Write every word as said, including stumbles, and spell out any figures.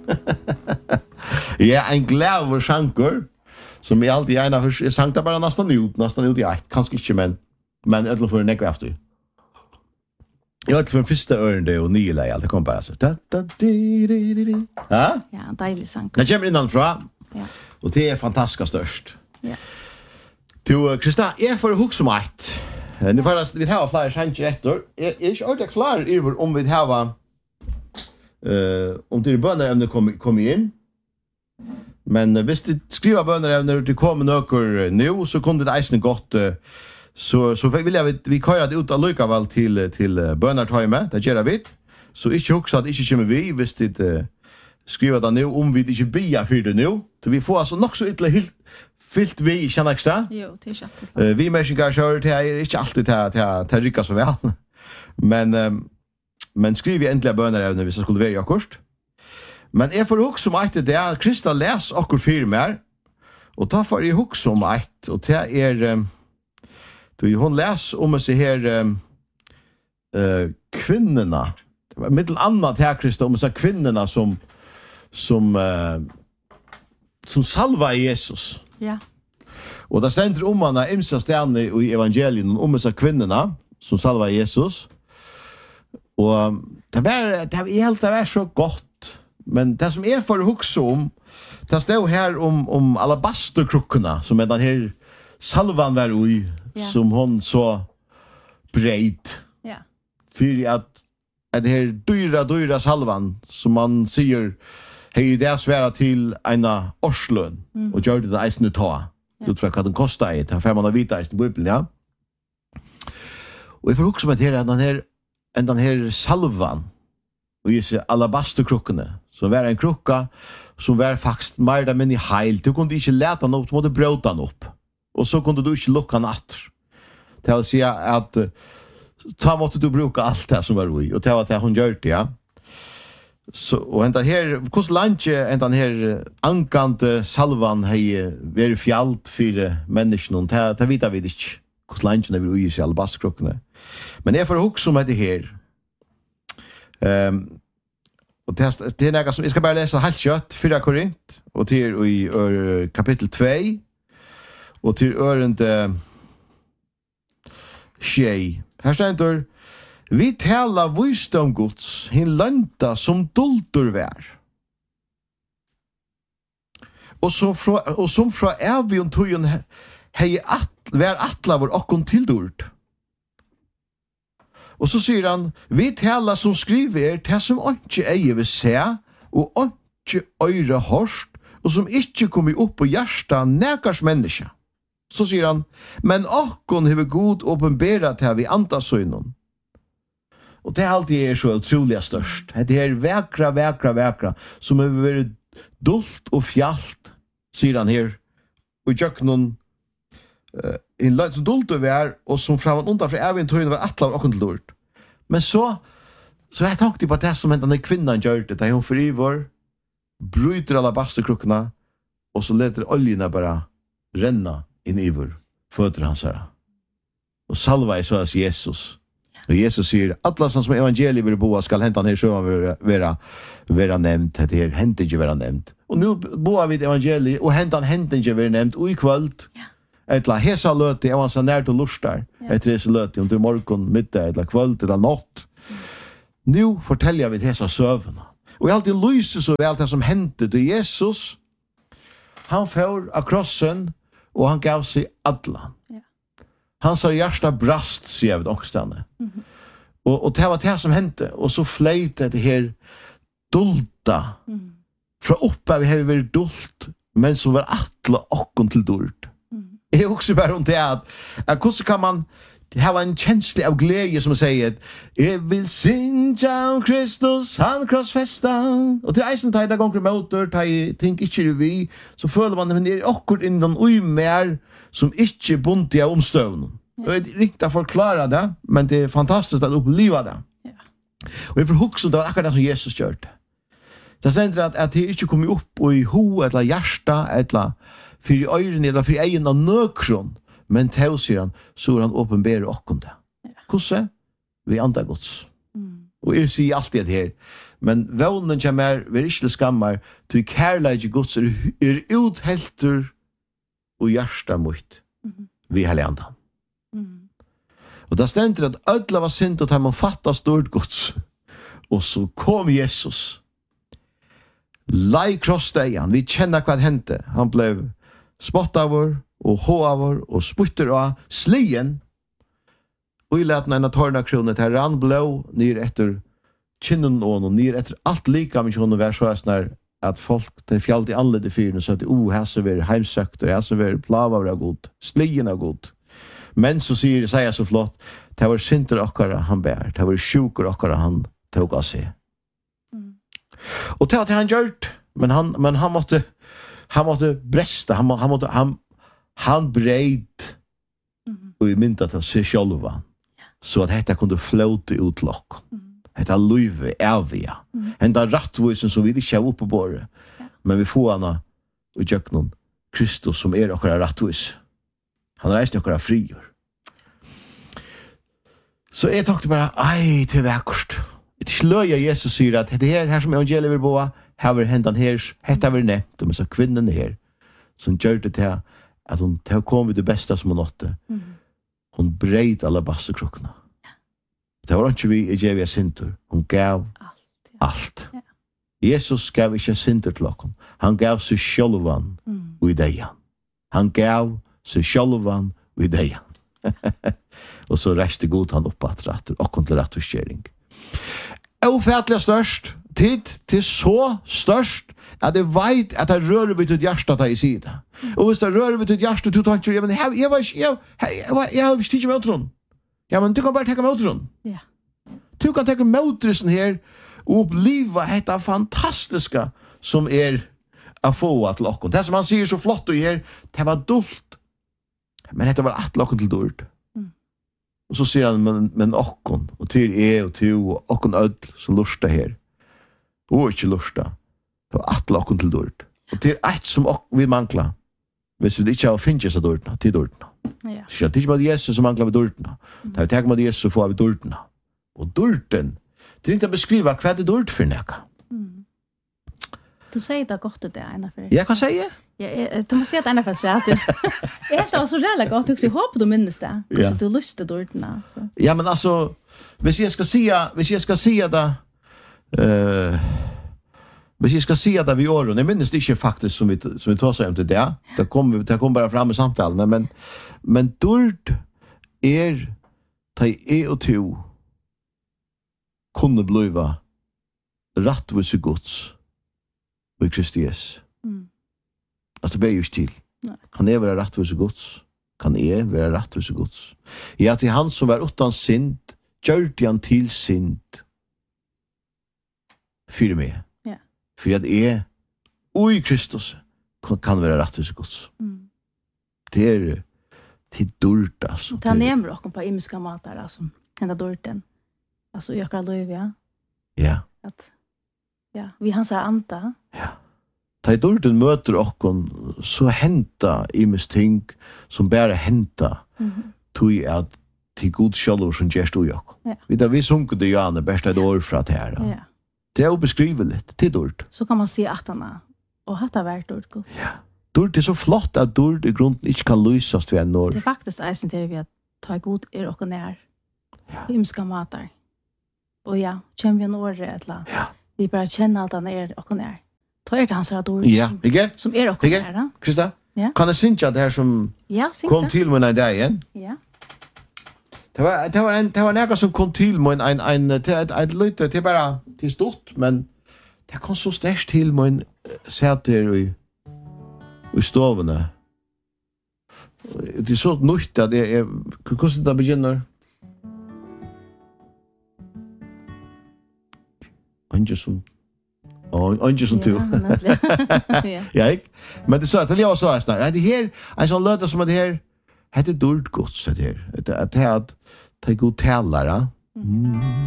Ja, en gläver sjanker, som jeg alltid gärna hörs, jeg sang det bara nästan ut, nästan ut i ett, kanske inte, men, men ödla för en nekva efter. Jag vet för den första ören det och nio läge, det kom bara så. Da, da, di, di, di, di. Ja? Ja, en deilig sang. Det kommer innanfra, Ja. och det är fantastiskt störst. Ja. Du, Krista, jag får hugga som ett. Nu får vi ha flera chanser efter. Jag är inte ordentligt klar över om vi har uh, om det är bönerämne kommer kom in. Men uh, hvis det skriver bönerämne det kommer några nu så kunde det eisne gott uh, så så vill jag vi vi köra det ut allikevel till till uh, bönertime. Det gör vi. Så inte också att inte kommer vi hvis det uh, skriver det nu om vi inte bia för det nu. Så vi får alltså nog så ytterligare helt fyllt vi känner jag det? Jo, det är inte alltid. Uh, vi människor kör det är inte alltid det det det rycka så väl. Men um, men skriv egentligen böner även hvis det skulle vara akkurst. Men jag får också om att det är Krista läs akkur fyr mer. Och ta för i också om att och det är um, då hon läs om sig här um, uh, kvinnorna. Mittel annat här Krista om sig kvinnorna som som uh, som salva Jesus. Ja. Och där ständer om man är imsa stjärna i evangelien om dessa kvinnorna som salva Jesus. Och det var det var helt det var så gott. Men det som är för hugsa om det står här om om alabasterkrukkorna som är den här salvan var i Ja. som hon så bred. Ja. För att att det här dyra dyra salvan som man säger hej det svära till ena årslön mm. och gör det där eisne ta. Ja. Utfra vad den kostar det. Här får man vita i Bibeln, ja. Och jag får också med det här den här en den här salvan och ju så alabasterkrukkorna så var en krukka som var faktiskt mer där men i heil. Du kunde inte läta den upp, du måste bryta den upp. Och så kunde du inte lucka den åter. Det vill säga att ta måste du bruka allt det som var i och det var det hon gjorde, ja. Så och ända här hur länge ända här ankante salvan hej ver fjällt för människan och det det vet vi inte hur länge när vi är i alabasterkrukkorna. Men jag får också med det här. Ehm um, och det det är något som jag ska bara läsa helt kött fyra Korint och till i uh, kapitel två och till örende tjej. Här står vi talar visdom Guds hin lanta som dultur vär. Och så fra, och som från evion tojen hej att vär attla vår och tildurt. Och så säger han, vi talar som skriver det som inte eier vi se och inte øyre hørst och som inte kommer upp på hjärsta näkars människa. Så säger han, men åkon hever god åpenberat här vi antasøynon. Och det är alltid är så otroligt störst. Det är väkra, väkra, väkra som har varit dolt och fjallt, säger han här. Och jag någon uh, en löd som dolt och vär och som framan undan för även tøyne var attlar och till dort. Men så så jag tänkte på det som den kvinnan gör det där hon förivor bryter alla basterkrukkorna och så låter oljerna bara renna in i vår fötter hans här. Och salva är så att Jesus. Och Jesus säger alla som evangeliet vill boa skall hända ner så vara vara vara nämnt det här hänt inte vara nämnt. Och nu boar vi evangeliet och hända hänt inte vara nämnt och ikväll. Ja. Etla hesa löti, jag var så närt och lustar. Ett resa löti om det morgon, middag, eller kväll, eller natt. Mm. Nu fortäljer jag vid hesa sövna. Och jag alltid lyser så väl det som hände till Jesus. Han får av krossen och han gav sig alla. Ja. Hans hjärta brast, säger jag vid åkstandet. Mm. Och, och det var det som hände. Och så flöjt det här dulta. Mm. Från uppe vi har varit dult, men som var alla och till dult. Jag är också bara om det att, att hur kan man ha en känsla av glädje som säger jag vill synja om Kristus han krossfästa och till eisen tajda gånger motor taj tänk inte vi så följer man den är akkurat innan oj mer som inte bunt i omstövn. Jag är riktigt att förklara det men det är fantastiskt att uppleva det. Ja. Och jag får också det var akkurat det som Jesus gjorde. Det säger att att det inte kommer upp i ho eller hjärta eller för i öron eller för egen av nökron. Men till sier han, så er han åpenbærer åkken det. Hvordan? Vi andre gods. Mm. Og jeg sier alltid det her. Men vånen kommer ver ikke til skammar, til kærleik Guds er, er uthelter og hjärsta mot mm. vi hele andan. Mm. Og da stender at ødla var sint og tar man fatta stort Guds. Og så kom Jesus. Lai krossdejan, vi kjenner hva det hendte. Han blev spottavur og håavur og sputter av slien. Og i leten en av tårna kronet her rann blå nyr etter kinnen og nyr etter alt lika med kjonen vær så snar at folk det fjalt i anledde fyrene så at o, her så var heimsøkt og her så var plava var god, slien av god. Men så sier sier jeg så flott, det var sinter okkara han bær, det var sjuker okkara han tog av seg. Mm. Og det hadde han gjort, men han, men han måtte han måtte bresta, han, han måtte han, han breid mm. og i mynda til seg sjølva, ja. Så at dette kunne flote ut lokk. Mm. Dette løyve, evige. Mm. Enda rattvisen som vi ikke har oppe på båret. Ja. Men vi får henne og gjør noen Kristus som er okkara rattvis. Han reiste okkara frigjør. Så jeg tenkte bare, ei, til vekkert. Det er løye Jesus sier at det her, her som evangeliet vil bo, her var hendan her, hette var nevnt, og så kvinnen her, som gjør det til at hun til å komme det beste som hun åtte. Mm. Hun breid alle bassekrokkene. Det var ikke vi i Jevia Sinter. Hun gav alt. Ja. alt. Ja. Jesus gav ikke Sinter til oss. Han gav seg sjølvan mm. og i deg. Han gav seg sjølvan og i deg. Og så reiste god han opp at rett, og kom til rett og skjering. Ofattelig størst, tid til så størst, at jeg vet at jeg rører ved til hjertet at jeg sier det. Og hvis jeg rører ved til hjertet, du tar ikke, jeg har ikke tid med utron. Ja, men du kan bare tenke med utron. Ja. Du kan tenke med utrusten her, og oppleve dette fantastiske som er å få at lokken. Det som han sier så flott og her, det var dult. Men dette var at lokken til dult. Mm. Og så sier han, men, men okken, og til er og til, og okken ødel som lusta her. Og ikke lusta. Det var at lokken til dult. Og til et som vi mangler, hvis vi ikke har finnet seg dultene, til dultene. Ja. Så det er ikke bare Jesus som mangler ved dultene. Mm. Det er ikke bare Jesus som får ved dultene. Og dulten, det er ikke å beskrive hva er dult for noe. Mm. Du sier det godt ut det, Einar. Jeg kan si det. Ja, jeg, du må si at Einar for at jeg helt var så reelle godt, jeg håper du minnes det. Hvis ja. Du lyste dultene. Så. Ja, men altså, hvis jeg skal si, hvis jeg skal si det, uh, hvis jeg skal si det vi gjør, og jeg minnes det ikke faktisk som vi, som vi tar seg om til det, det kommer kom bare frem i samtalene, men, men dult er de er og to kunne blive rattvis i Guds og i Kristi Jesus. Mm. At det ber jo ikke til. Nei. Kan jeg være rattvis i Guds? Kan jeg være rattvis i Guds? Ja, til han som var utan synd, gjør det han til synd for meg. Ja. For at jeg og i Kristus kan, kan være rattvis i Guds. Mm. Det er til dårlig, altså. Det er nemlig også på imiske mater, altså. Den er dårlig. Alltså jag kan lova ja. Ja. Att ja, vi hans är anta. Ja. Ta i dårten möter och så hända i misting som bara hända. Mhm. Tui att till god själv som gest och jag. Ja. Vi där vi sjunker det ju an bästa år för att här. Ja. Det är obeskrivligt till dårt. Så kan man se att han och hata värt dårt gott. Ja. Dårt är så flott att dårt i grunden inte kan lösas till en år. Det är faktiskt eisen till vi att ta god er och när. Ja. Himska matar. Och ja, känner vi en år eller ja. Vi bara känner att han är och när. Ta er till hans ord ja. Som, som är och när då. Krista? Ja. Kan jag synka det här som ja, kom till mig en dag igen? Ja. Det var det var en det var något som kom till mig en en en ett ett lite det bara till stort men det kom så starkt till mig en sätter i i stovene. Det är så nytt att det är hur det begynner. Anje som Anje som tu. Ja, ikke? Men det så at det var så snart. Det her en sånn løte som det her heter dårlig godt så det her. Det er at det er god talere. Mm.